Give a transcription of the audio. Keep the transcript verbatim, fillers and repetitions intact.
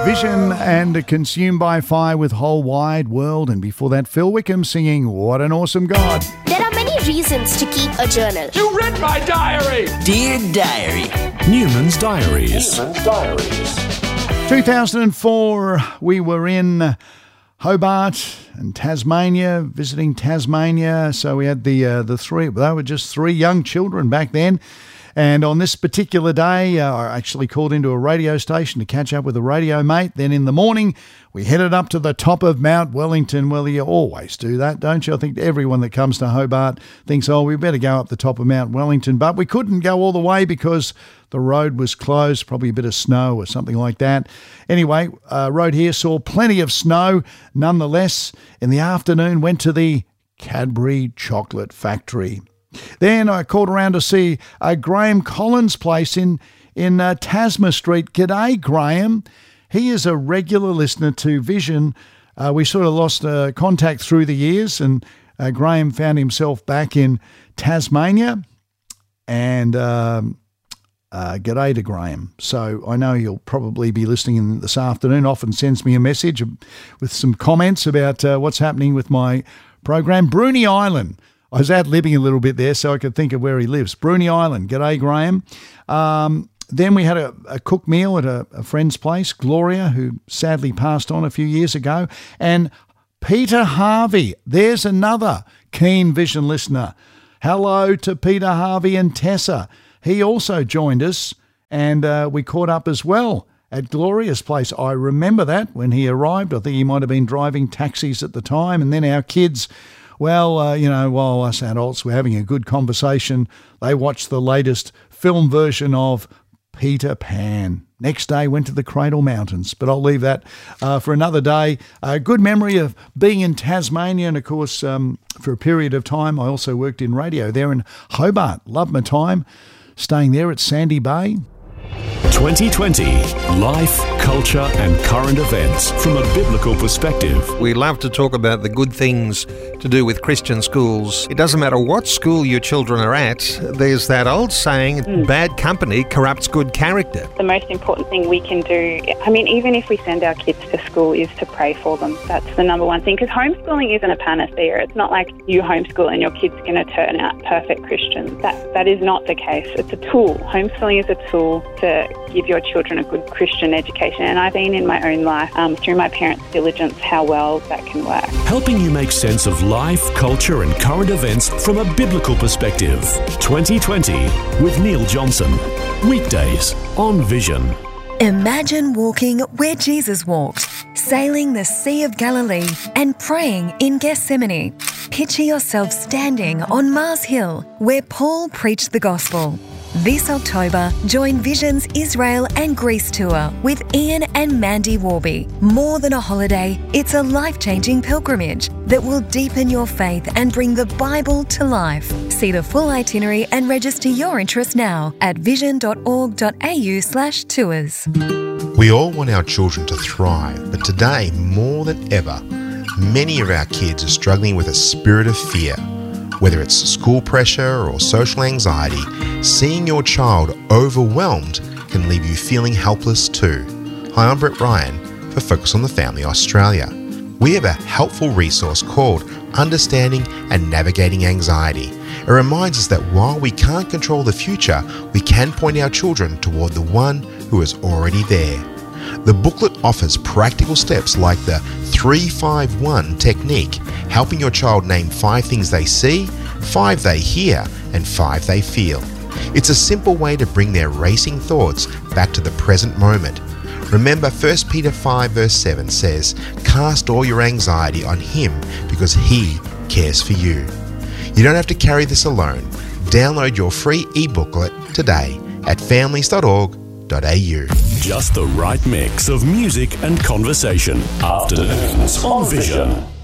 Vision and Consumed by Fire with Whole Wide World. And before that, Phil Wickham singing What an Awesome God. There are many reasons to keep a journal. You read my diary! Dear Diary. Newman's Diaries. Newman's Diaries. two thousand four, we were in Hobart and Tasmania, visiting Tasmania. So we had the uh, the three, they were just three young children back then. And on this particular day, uh, I actually called into a radio station to catch up with a radio mate. Then in the morning, we headed up to the top of Mount Wellington. Well, you always do that, don't you? I think everyone that comes to Hobart thinks, oh, we better go up the top of Mount Wellington. But we couldn't go all the way because the road was closed, probably a bit of snow or something like that. Anyway, uh, road here saw plenty of snow. Nonetheless, in the afternoon, went to the Cadbury Chocolate Factory. Then I called around to see uh, Graham Collins' place in, in uh, Tasma Street. G'day, Graham. He is a regular listener to Vision. Uh, we sort of lost uh, contact through the years, and uh, Graham found himself back in Tasmania. And um, uh, g'day to Graham. So I know he'll probably be listening in this afternoon. Often sends me a message with some comments about uh, what's happening with my program. Bruny Island. I was ad-libbing a little bit there so I could think of where he lives. Bruny Island. G'day, Graham. Um, then we had a, a cook meal at a, a friend's place, Gloria, who sadly passed on a few years ago. And Peter Harvey, there's another keen Vision listener. Hello to Peter Harvey and Tessa. He also joined us, and uh, we caught up as well at Gloria's place. I remember that when he arrived. I think he might have been driving taxis at the time, and then our kids... Well, uh, you know, while us adults were having a good conversation, they watched the latest film version of Peter Pan. Next day, went to the Cradle Mountains, but I'll leave that uh, for another day. A uh, good memory of being in Tasmania, and of course, um, for a period of time, I also worked in radio there in Hobart. Loved my time staying there at Sandy Bay. twenty twenty. Life, culture and current events from a biblical perspective. We love to talk about the good things to do with Christian schools. It doesn't matter what school your children are at, there's that old saying, mm. bad company corrupts good character. The most important thing we can do, I mean, even if we send our kids to school, is to pray for them. That's the number one thing, because homeschooling isn't a panacea. It's not like you homeschool and your kid's going to turn out perfect Christians. That That is not the case. It's a tool. Homeschooling is a tool to give your children a good Christian education. And I've seen in my own life, um, through my parents' diligence, how well that can work. Helping you make sense of life, culture and current events from a biblical perspective. twenty twenty with Neil Johnson. Weekdays on Vision. Imagine walking where Jesus walked, sailing the Sea of Galilee and praying in Gethsemane. Picture yourself standing on Mars Hill where Paul preached the gospel. This October, join Vision's Israel and Greece tour with Ian and Mandy Warby. More than a holiday, it's a life-changing pilgrimage that will deepen your faith and bring the Bible to life. See the full itinerary and register your interest now at vision.org.au slash tours. We all want our children to thrive, but today, more than ever, many of our kids are struggling with a spirit of fear. Whether it's school pressure or social anxiety, seeing your child overwhelmed can leave you feeling helpless too. Hi, I'm Brett Ryan for Focus on the Family Australia. We have a helpful resource called Understanding and Navigating Anxiety. It reminds us that while we can't control the future, we can point our children toward the one who is already there. The booklet offers practical steps like the three five one technique, helping your child name five things they see, five they hear, and five they feel. It's a simple way to bring their racing thoughts back to the present moment. Remember, First Peter five verse seven says, "Cast all your anxiety on him because he cares for you." You don't have to carry this alone. Download your free e-booklet today at families dot org dot a u. Just the right mix of music and conversation. Afternoons on Vision.